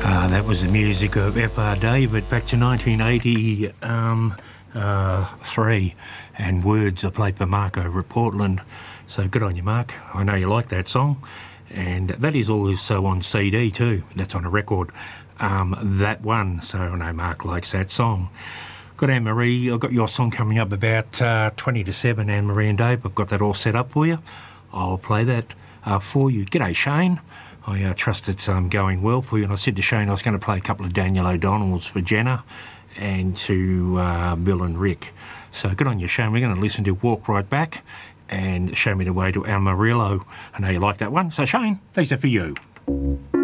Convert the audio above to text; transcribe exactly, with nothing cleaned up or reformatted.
Uh, that was the music of F R David back to nineteen eighty-three, um, uh, three, and words are played by Mark over at Portland. So good on you, Mark. I know you like that song. And that is also on C D too. That's on a record, um, that one. So I know Mark likes that song. Got Anne-Marie. I've got your song coming up about uh, twenty to seven, Anne-Marie and Dave. I've got that all set up for you. I'll play that uh, for you. G'day, Shane. I uh, trust it's um, going well for you. And I said to Shane I was going to play a couple of Daniel O'Donnell's for Jenna and to uh, Bill and Rick. So good on you, Shane. We're going to listen to Walk Right Back and Show Me the Way to Amarillo. I know you like that one. So, Shane, these are for you.